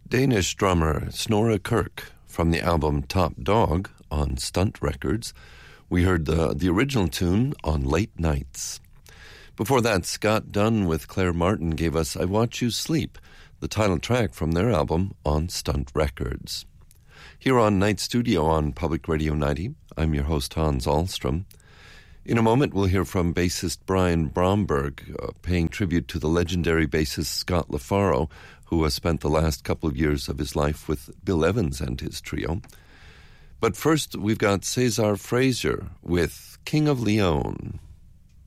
Danish drummer Snorre Kirk from the album Top Dog on Stunt Records. We heard the original tune on Late Nights. Before that, Scott Dunn with Claire Martin gave us I Want You Sleep, the title track from their album on Stunt Records. Here on Night Studio on Public Radio 90, I'm your host Hans Ahlstrom. In a moment, we'll hear from bassist Brian Bromberg, paying tribute to the legendary bassist Scott LaFaro, who has spent the last couple of years of his life with Bill Evans and his trio. But first, we've got Cesar Frazier with King of Leon.